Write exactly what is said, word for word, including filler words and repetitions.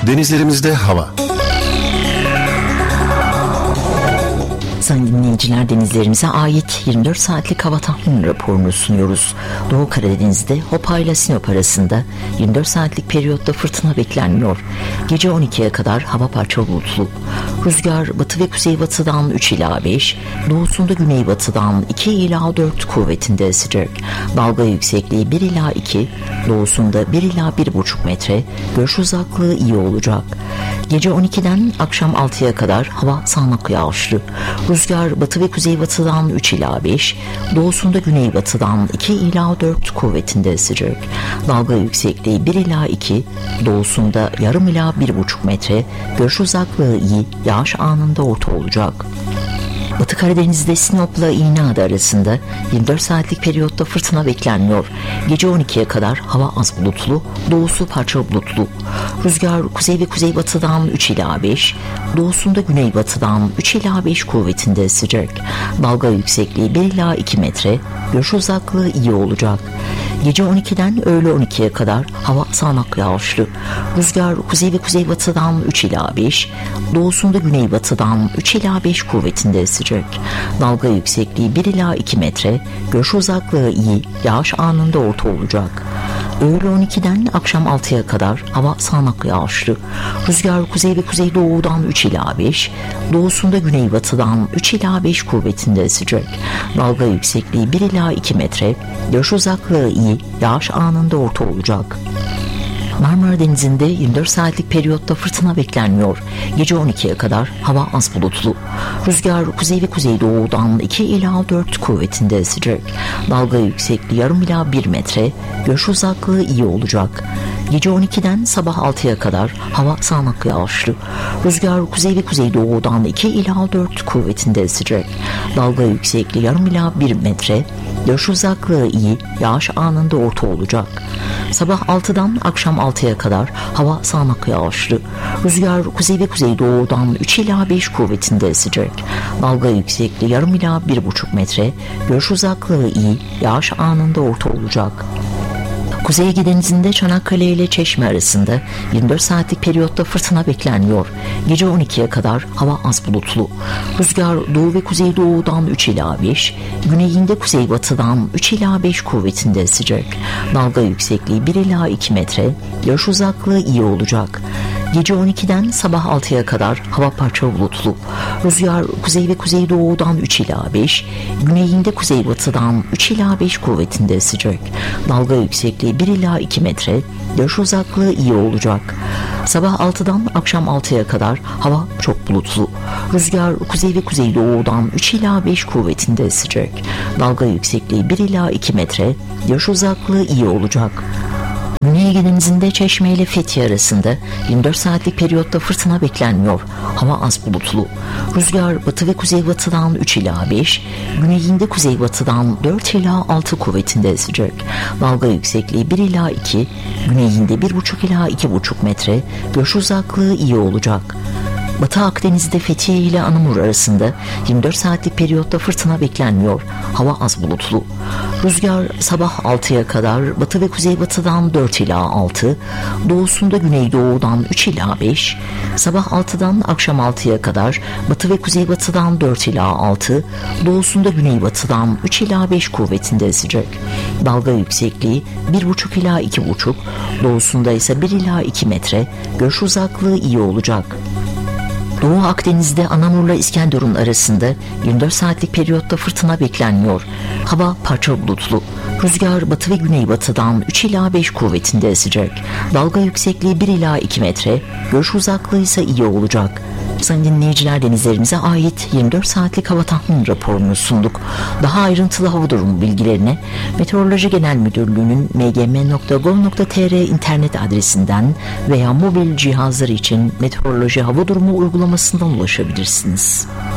Denizlerimizde hava. Sayın dinleyiciler, denizlerimize ait yirmi dört saatlik hava tahmini raporunu sunuyoruz. Doğu Karadeniz'de Hopa ile Sinop arasında yirmi dört saatlik periyotta fırtına beklenmiyor. Gece on ikiye kadar hava parçalı bulutlu. Rüzgar batı ve kuzeybatıdan üç ila beş, doğusunda güneybatıdan iki ila dört kuvvetinde esecek. Dalga yüksekliği bir ila iki, doğusunda bir ila bir buçuk metre, görüş uzaklığı iyi olacak. Gece on ikiden akşam altıya kadar hava sağanak yağışlı. Rüzgar batı ve kuzeybatıdan üç ila beş, doğusunda güneybatıdan iki ila dört kuvvetinde esecek. Dalga yüksekliği bir ila iki, doğusunda yarım ila bir buçuk metre, görüş uzaklığı iyi, yağış anında orta olacak. Batı Karadeniz'de Sinop'la İğneada arasında yirmi dört saatlik periyotta fırtına beklenmiyor. Gece on ikiye kadar hava az bulutlu, doğusu parçalı bulutlu. Rüzgar kuzey ve kuzeybatıdan üç ila beş, doğusunda güneybatıdan üç ila beş kuvvetinde esecek. Dalga yüksekliği bir ila iki metre, görüş uzaklığı iyi olacak. Gece on ikiden öğle on ikiye kadar hava sağanak yağışlı. Rüzgar kuzey ve kuzeybatıdan üç ila beş, doğusunda güneybatıdan üç ila beş kuvvetinde esecek. Dalga yüksekliği bir ila iki metre, görüş uzaklığı iyi, yağış anında orta olacak. Öğle on ikiden akşam altıya kadar hava sağanak yağışlı. Rüzgar kuzey ve kuzeydoğudan üç ila beş, doğusunda güneybatıdan üç ila beş kuvvetinde esecek. Dalga yüksekliği bir ila iki metre, görüş uzaklığı iyi, yağış anında orta olacak. Marmara Denizi'nde yirmi dört saatlik periyotta fırtına beklenmiyor. Gece on ikiye kadar hava az bulutlu. Rüzgar kuzey ve kuzeydoğudan iki ila dört kuvvetinde esecek. Dalga yüksekliği yarım ila bir metre, görüş uzaklığı iyi olacak. Gece on ikiden sabah altıya kadar hava sağanak yağışlı. Rüzgar kuzey ve kuzeydoğudan iki ila dört kuvvetinde esecek. Dalga yüksekliği yarım ila bir metre, görüş uzaklığı iyi, yağış anında orta olacak. Sabah altıdan akşam altıya kadar hava sağanak yağışlı. Rüzgar kuzey ve kuzeydoğudan üç ila beş kuvvetinde esecek. Dalga yüksekliği yarım ila bir buçuk metre, görüş uzaklığı iyi, yağış anında orta olacak. Kuzey Ege Denizi'nde Çanakkale ile Çeşme arasında yirmi dört saatlik periyotta fırtına beklenmiyor. Gece on ikiye kadar hava az bulutlu. Rüzgar doğu ve kuzeydoğudan üç ila beş, güneyinde kuzeybatıdan üç ila beş kuvvetinde esecek. Dalga yüksekliği bir ila iki metre, görüş uzaklığı iyi olacak. Gece on ikiden sabah altıya kadar hava parçalı bulutlu. Rüzgar kuzey ve kuzeydoğudan üç ila beş, güneyinde kuzeybatıdan üç ila beş kuvvetinde esecek. Dalga yüksekliği bir ila iki metre, görüş uzaklığı iyi olacak. Sabah altıdan akşam altıya kadar hava çok bulutlu. Rüzgar kuzey ve kuzeydoğudan üç ila beş kuvvetinde esecek. Dalga yüksekliği bir ila iki metre, görüş uzaklığı iyi olacak. Güney Ege Denizi'nde Çeşme ile Fethiye arasında yirmi dört saatlik periyotta fırtına beklenmiyor. Hava az bulutlu. Rüzgar batı ve kuzeybatıdan üç ila beş, güneyinde kuzeybatıdan dört ila altı kuvvetinde esecek. Dalga yüksekliği bir ila iki, güneyinde bir buçuk ila iki buçuk metre, görüş uzaklığı iyi olacak. Batı Akdeniz'de Fethiye ile Anamur arasında yirmi dört saatlik periyotta fırtına beklenmiyor. Hava az bulutlu. Rüzgar sabah altıya kadar batı ve kuzeybatıdan dört ila altı, doğusunda güneydoğudan üç ila beş, sabah altıdan akşam altıya kadar batı ve kuzeybatıdan dört ila altı, doğusunda güneybatıdan üç ila beş kuvvetinde esecek. Dalga yüksekliği bir buçuk ila iki buçuk, doğusunda ise bir ila iki metre, görüş uzaklığı iyi olacak. Doğu Akdeniz'de Anamur'la İskenderun arasında yirmi dört saatlik periyotta fırtına beklenmiyor. Hava parçalı bulutlu. Rüzgar batı ve güneybatıdan üç ila beş kuvvetinde esecek. Dalga yüksekliği bir ila iki metre, görüş uzaklığı ise iyi olacak. Sayın dinleyiciler, denizlerimize ait yirmi dört saatlik hava tahmini raporunu sunduk. Daha ayrıntılı hava durumu bilgilerine Meteoroloji Genel Müdürlüğü'nün m g m nokta gov nokta t r internet adresinden veya mobil cihazlar için meteoroloji hava durumu uygulamasından ulaşabilirsiniz.